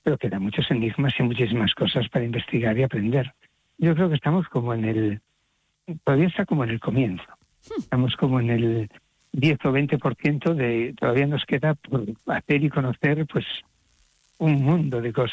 pero quedan muchos enigmas y muchísimas cosas para investigar y aprender. Yo creo que estamos todavía está como en el comienzo. Estamos como en el 10 o 20% todavía nos queda por hacer y conocer pues un mundo de cosas.